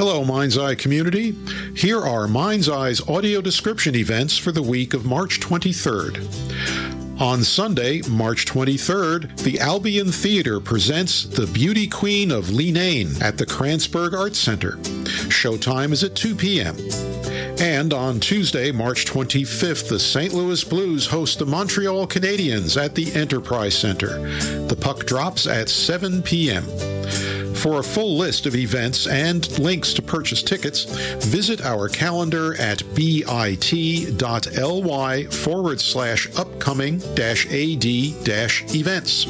Hello, Mind's Eye community. Here are Mind's Eye's audio description events for the week of March 23rd. On Sunday, March 23rd, the Albion Theater presents The Beauty Queen of Leenane at the Kranzberg Arts Center. Showtime is at 2 p.m. And on Tuesday, March 25th, the St. Louis Blues host the Montreal Canadiens at the Enterprise Center. The puck drops at 7 p.m. For a full list of events and links to purchase tickets, visit our calendar at bit.ly/upcoming-ad-events.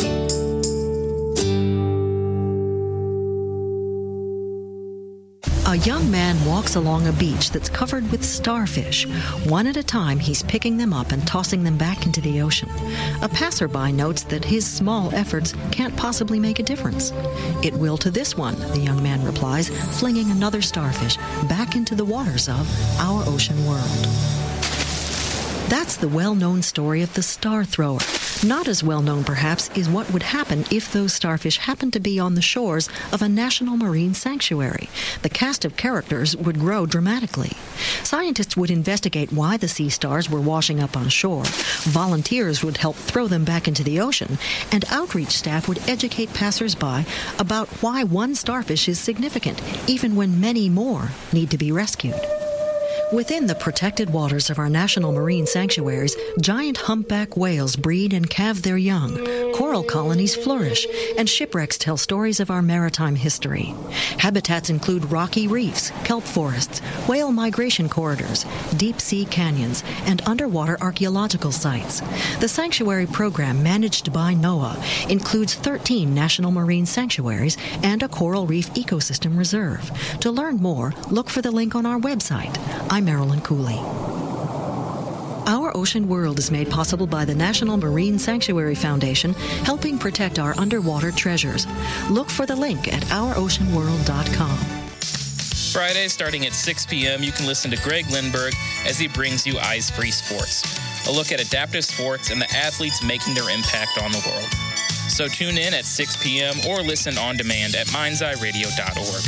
A young man walks along a beach that's covered with starfish. One at a time, he's picking them up and tossing them back into the ocean. A passerby notes that his small efforts can't possibly make a difference. It will to this one, the young man replies, flinging another starfish back into the waters of our ocean world. That's the well-known story of the star thrower. Not as well-known, perhaps, is what would happen if those starfish happened to be on the shores of a national marine sanctuary. The cast of characters would grow dramatically. Scientists would investigate why the sea stars were washing up on shore. Volunteers would help throw them back into the ocean, and outreach staff would educate passers-by about why one starfish is significant, even when many more need to be rescued. Within the protected waters of our national marine sanctuaries, giant humpback whales breed and calve their young. Coral colonies flourish, and shipwrecks tell stories of our maritime history. Habitats include rocky reefs, kelp forests, whale migration corridors, deep-sea canyons, and underwater archaeological sites. The sanctuary program, managed by NOAA, includes 13 national marine sanctuaries and a coral reef ecosystem reserve. To learn more, look for the link on our website. I'm Marilyn Cooley. Our Ocean World is made possible by the National Marine Sanctuary Foundation, helping protect our underwater treasures. Look for the link at ouroceanworld.com. Friday, starting at 6 p.m., you can listen to Greg Lindberg as he brings you Eyes Free Sports, a look at adaptive sports and the athletes making their impact on the world. So tune in at 6 p.m. or listen on demand at mindseyeradio.org.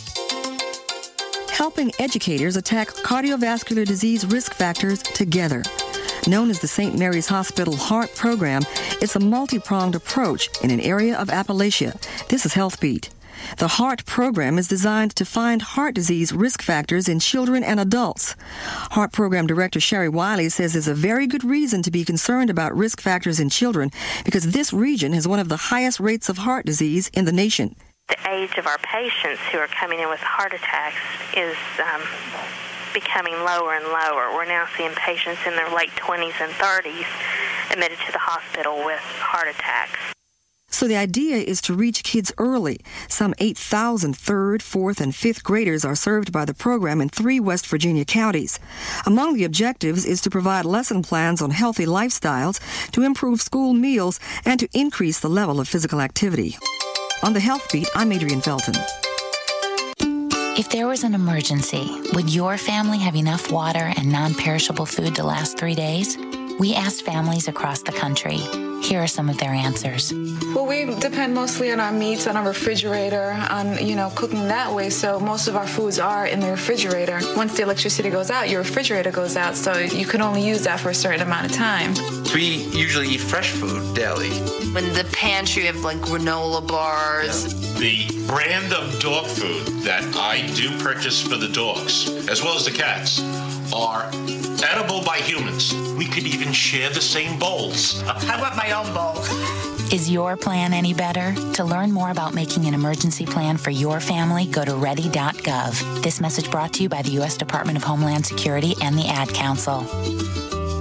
Helping educators attack cardiovascular disease risk factors together. Known as the St. Mary's Hospital Heart Program, it's a multi-pronged approach in an area of Appalachia. This is HealthBeat. The Heart Program is designed to find heart disease risk factors in children and adults. Heart Program Director Sherry Wiley says there's a very good reason to be concerned about risk factors in children because this region has one of the highest rates of heart disease in the nation. The age of our patients who are coming in with heart attacks is becoming lower and lower. We're now seeing patients in their late 20s and 30s admitted to the hospital with heart attacks. So the idea is to reach kids early. Some 8,000 3rd, 4th, and 5th graders are served by the program in 3 West Virginia counties. Among the objectives is to provide lesson plans on healthy lifestyles, to improve school meals, and to increase the level of physical activity. On the Health Beat, I'm Adrienne Felton. If there was an emergency, would your family have enough water and non-perishable food to last 3 days? We asked families across the country. Here are some of their answers. Well, we depend mostly on our meats, on our refrigerator, on, cooking that way. So most of our foods are in the refrigerator. Once the electricity goes out, your refrigerator goes out. So you can only use that for a certain amount of time. We usually eat fresh food daily. In the pantry, have like granola bars. Yeah. The brand of dog food that I do purchase for the dogs, as well as the cats, are edible by humans. We could even share the same bowls. How about my own bowl? Is your plan any better? To learn more about making an emergency plan for your family, go to ready.gov. This message brought to you by the U.S. Department of Homeland Security and the Ad Council.